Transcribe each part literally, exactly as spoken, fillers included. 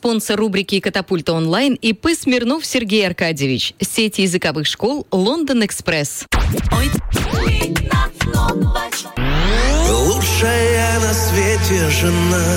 Спонсор рубрики «Катапульта онлайн» ИП Смирнов Сергей Аркадьевич. Сеть языковых школ «Лондон Экспресс». Лучшая на свете жена.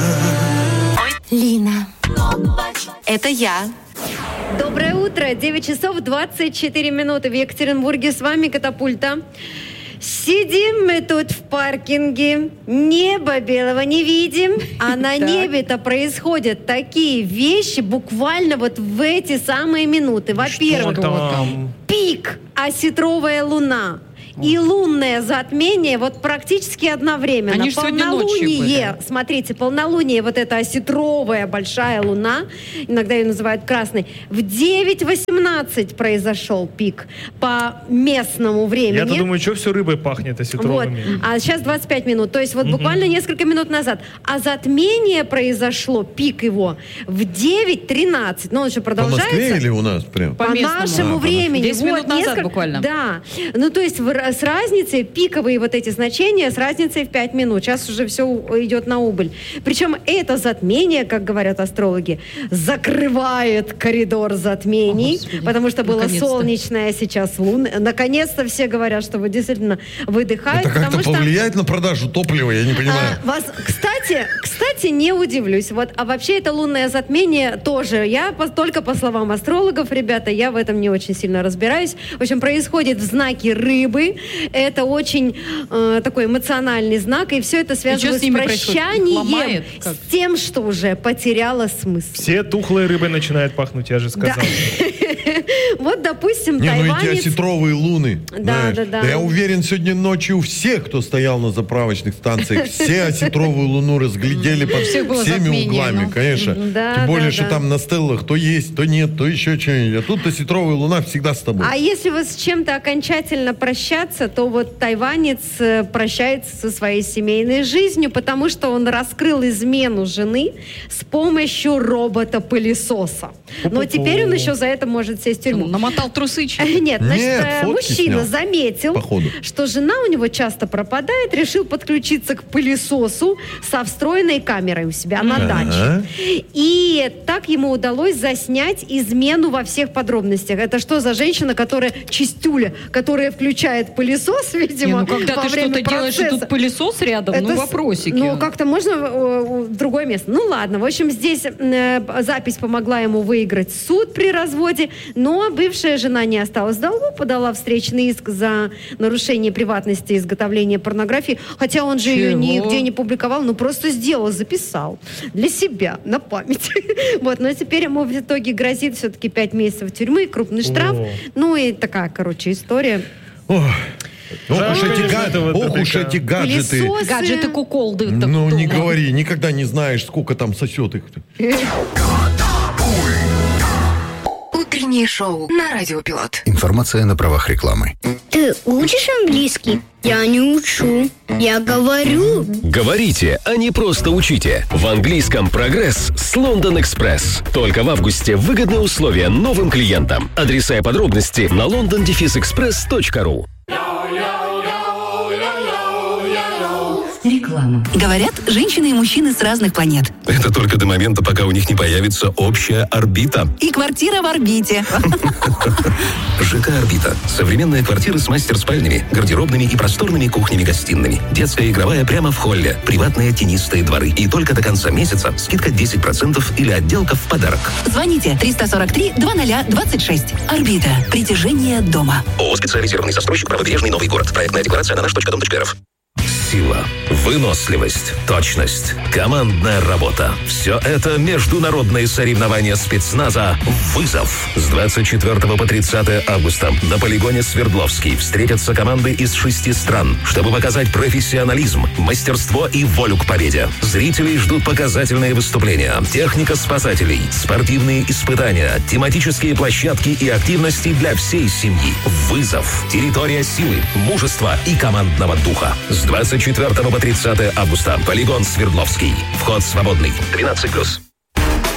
Лина. Это я. Доброе утро. девять часов двадцать четыре минуты в Екатеринбурге. С вами «Катапульта». Сидим мы тут в паркинге, небо белого не видим, а на небе-то происходят такие вещи буквально вот в эти самые минуты. Во-первых, пик, осетровая луна. И лунное затмение вот практически одновременно. Они же сегодня ночью были. Смотрите, полнолуние, вот эта осетровая большая луна, иногда ее называют красной, в девять восемнадцать произошел пик по местному времени. Я-то думаю, что все рыбой пахнет осетровыми. Вот. А сейчас двадцать пять минут, то есть вот угу. буквально несколько минут назад. А затмение произошло, пик его, в девять тринадцать. Но он еще продолжается. По Москве или у нас прям? По, по нашему а, времени. десять вот, минут назад несколько... буквально. Да. Ну, то есть в с разницей, пиковые вот эти значения, с разницей в пять минут. Сейчас уже все идет на убыль. Причем это затмение, как говорят астрологи, закрывает коридор затмений, Господи, потому что было солнечное, сейчас лунное. Наконец-то все говорят, что вы действительно выдыхаете. Это как-то повлияет что... на продажу топлива, я не понимаю. А, вас, кстати, кстати, не удивлюсь. Вот, а вообще это лунное затмение тоже. Я по, только по словам астрологов, ребята, я в этом не очень сильно разбираюсь. В общем, происходит в знаке рыбы. Это очень э, такой эмоциональный знак, и все это связано с, с прощанием, с тем, что уже потеряло смысл. Все тухлые рыбы начинают пахнуть, я же сказал. Вот, допустим, не, тайванец... ну эти осетровые луны. Да, да, да. Я уверен, сегодня ночью всех, кто стоял на заправочных станциях, все осетровую луну разглядели под всеми углами, конечно. Тем более, что там на стеллах то есть, то нет, то еще что-нибудь. А тут осетровая луна всегда с тобой. А если вы с чем-то окончательно прощаться, то вот тайванец прощается со своей семейной жизнью, потому что он раскрыл измену жены с помощью робота-пылесоса. Но теперь он еще за это может сесть в тюрьму. Намотал трусы. Нет, значит, мужчина заметил, что жена у него часто пропадает, решил подключиться к пылесосу со встроенной камерой у себя на даче. И так ему удалось заснять измену во всех подробностях. Это что за женщина, которая чистюля, которая включает пылесос, видимо, не, ну когда во ты время что-то процесса. делаешь, и тут пылесос рядом, это, ну вопросики. Ну как-то можно э, в другое место. Ну ладно, в общем, здесь э, запись помогла ему выиграть суд при разводе, но бывшая жена не осталась в долгу, подала встречный иск за нарушение приватности и изготовление порнографии, хотя он же Чего? ее нигде не публиковал, ну просто сделал, записал для себя, на память. Вот, но теперь ему в итоге грозит все-таки пять месяцев тюрьмы, крупный штраф, О. ну и такая, короче, история. Ох уж эти, га... Ох уж эти гаджеты. Пылесосы. Гаджеты куколды. Ну, не говори, никогда не знаешь, сколько там сосет их. Утреннее шоу на Радио Пилот. Информация на правах рекламы. Ты учишь английский? Я не учу. Я говорю. Говорите, а не просто учите. В английском прогресс с Лондон Экспресс. Только в августе выгодные условия новым клиентам. Адреса и подробности на лондон экспресс точка ру. Реклама. Говорят, женщины и мужчины с разных планет. Это только до момента, пока у них не появится общая орбита. И квартира в орбите. ЖК «Орбита». Современные квартиры с мастер-спальнями, гардеробными и просторными кухнями-гостиными. Детская игровая прямо в холле. Приватные тенистые дворы. И только до конца месяца скидка десять процентов или отделка в подарок. Звоните триста сорок три двадцать двадцать шесть. «Орбита». Притяжение дома. ООО «Специализированный застройщик», Правобережный, Новый город. Проектная декларация на наш точка дом точка эр эф. Сила, выносливость, точность, командная работа. Все это международные соревнования спецназа «Вызов». С двадцать четвёртого по тридцатое августа на полигоне Свердловский встретятся команды из шести стран, чтобы показать профессионализм, мастерство и волю к победе. Зрителей ждут показательные выступления, техника спасателей, спортивные испытания, тематические площадки и активности для всей семьи. «Вызов». Территория силы, мужества и командного духа. С двадцать четвёртого по тридцатое августа. Полигон Свердловский. Вход свободный. двенадцать плюс.